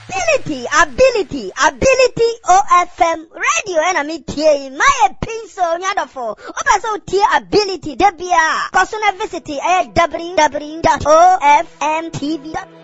Ability OFM radio enemy TA my pencil nyadofo obaso TA ability debia personal visit www.ofmtv.com